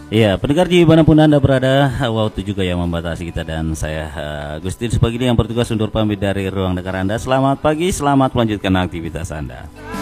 Iya, pendengar dimanapun Anda berada, waktu juga yang membatasi kita dan saya Agustin sebagai yang bertugas undur pamit dari ruang dengar Anda. Selamat pagi, selamat melanjutkan aktivitas Anda.